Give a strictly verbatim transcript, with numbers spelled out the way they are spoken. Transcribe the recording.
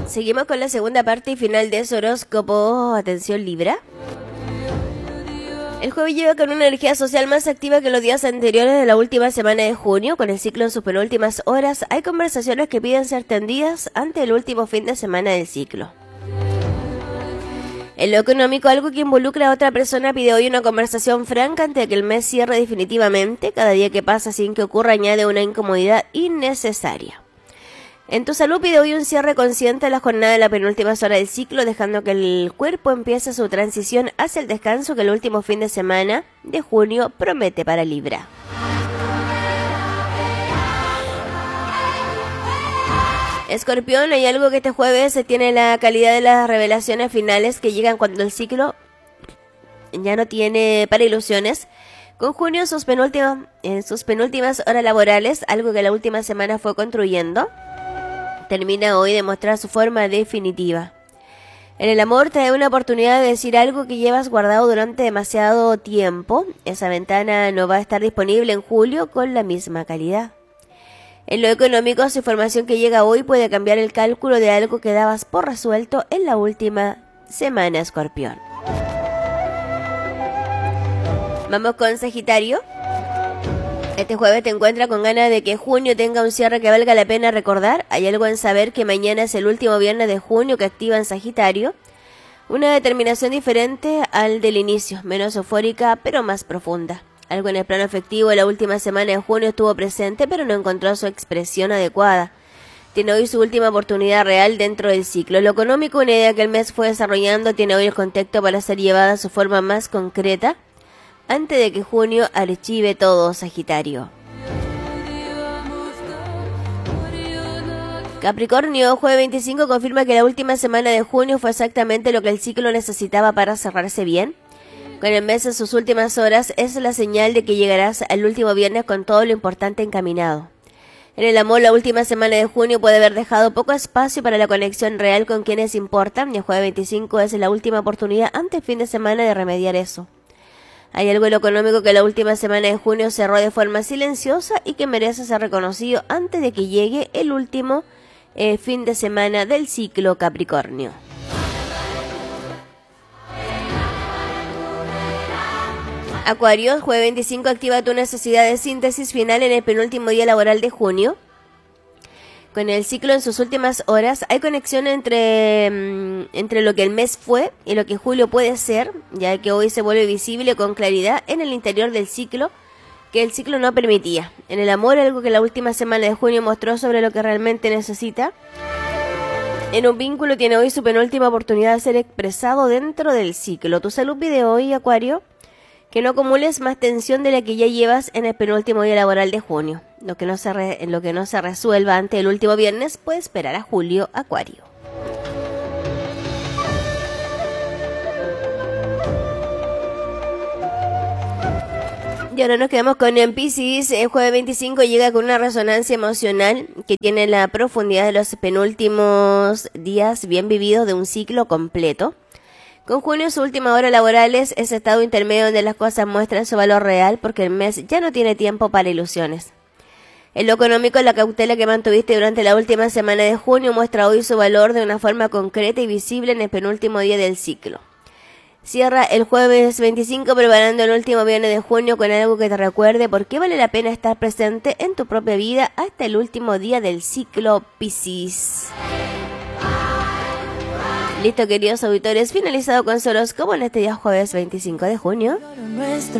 Seguimos con la segunda parte y final de su horóscopo. Atención, Libra. El jueves llega con una energía social más activa que los días anteriores de la última semana de junio. Con el ciclo en sus penúltimas horas, hay conversaciones que piden ser tendidas ante el último fin de semana del ciclo. En lo económico, algo que involucra a otra persona pide hoy una conversación franca antes de que el mes cierre definitivamente. Cada día que pasa sin que ocurra añade una incomodidad innecesaria. En tu salud pide hoy un cierre consciente a la jornada de la penúltima hora del ciclo, dejando que el cuerpo empiece su transición hacia el descanso que el último fin de semana de junio promete para Libra. Escorpión, hay algo que este jueves se tiene la calidad de las revelaciones finales que llegan cuando el ciclo ya no tiene para ilusiones. Con junio en sus penúltimas, en sus penúltimas horas laborales, algo que la última semana fue construyendo, termina hoy de mostrar su forma definitiva. En el amor trae una oportunidad de decir algo que llevas guardado durante demasiado tiempo. Esa ventana no va a estar disponible en julio con la misma calidad. En lo económico, su información que llega hoy puede cambiar el cálculo de algo que dabas por resuelto en la última semana, Escorpión. Vamos con Sagitario. Este jueves te encuentras con ganas de que junio tenga un cierre que valga la pena recordar. Hay algo en saber que mañana es el último viernes de junio que activa en Sagitario una determinación diferente al del inicio, menos eufórica pero más profunda. Algo en el plano afectivo la última semana de junio estuvo presente pero no encontró su expresión adecuada. Tiene hoy su última oportunidad real dentro del ciclo. Lo económico, una idea que el mes fue desarrollando, tiene hoy el contexto para ser llevada a su forma más concreta antes de que junio archive todo, Sagitario. Capricornio, jueves veinticinco confirma que la última semana de junio fue exactamente lo que el ciclo necesitaba para cerrarse bien. Con el mes en sus últimas horas es la señal de que llegarás al último viernes con todo lo importante encaminado. En el amor, la última semana de junio puede haber dejado poco espacio para la conexión real con quienes importan, y el jueves veinticinco es la última oportunidad antes del fin de semana de remediar eso. Hay algo en lo económico que la última semana de junio cerró de forma silenciosa y que merece ser reconocido antes de que llegue el último eh, fin de semana del ciclo Capricornio. Acuario, jueves veinticinco activa tu necesidad de síntesis final en el penúltimo día laboral de junio. Con el ciclo en sus últimas horas, hay conexión entre, entre lo que el mes fue y lo que julio puede ser, ya que hoy se vuelve visible con claridad en el interior del ciclo, que el ciclo no permitía. En el amor, algo que la última semana de junio mostró sobre lo que realmente necesita. En un vínculo tiene hoy su penúltima oportunidad de ser expresado dentro del ciclo. Tu salud pide hoy, Acuario, que no acumules más tensión de la que ya llevas en el penúltimo día laboral de junio. Lo que no se, re, lo que no se resuelva antes del último viernes puede esperar a julio, Acuario. Y ahora nos quedamos con Piscis. El jueves veinticinco llega con una resonancia emocional que tiene la profundidad de los penúltimos días bien vividos de un ciclo completo. Con junio, su última hora laborales, ese estado intermedio donde las cosas muestran su valor real porque el mes ya no tiene tiempo para ilusiones. En lo económico, la cautela que mantuviste durante la última semana de junio muestra hoy su valor de una forma concreta y visible en el penúltimo día del ciclo. Cierra el jueves veinticinco preparando el último viernes de junio con algo que te recuerde por qué vale la pena estar presente en tu propia vida hasta el último día del ciclo, Piscis. Listo, queridos auditores, finalizado con su horóscopo en este día jueves veinticinco de junio.